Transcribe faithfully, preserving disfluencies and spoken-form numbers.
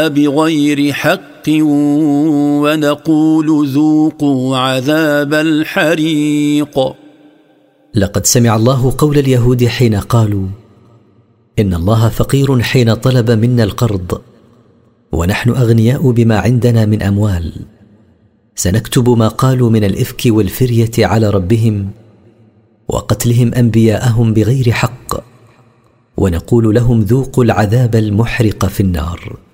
جاء بغير حق ونقول ذوقوا عذاب الحريق. لقد سمع الله قول اليهود حين قالوا إن الله فقير حين طلب منا القرض ونحن أغنياء بما عندنا من أموال. سنكتب ما قالوا من الإفك والفرية على ربهم وقتلهم أنبياءهم بغير حق ونقول لهم ذوقوا العذاب المحرق في النار.